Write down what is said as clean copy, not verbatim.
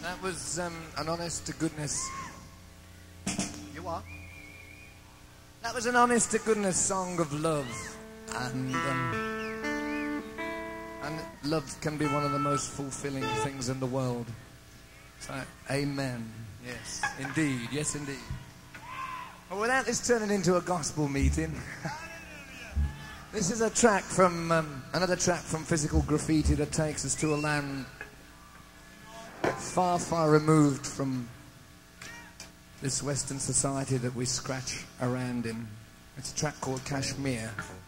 That was an honest-to-goodness... You what? That was an honest-to-goodness song of love. And love can be one of the most fulfilling things in the world. So, amen. Yes, indeed. Yes, indeed. Well, without this turning into a gospel meeting... This is a track from... another track from Physical Graffiti that takes us to a land... far, far removed from this Western society that we scratch around in. It's a track called Kashmir.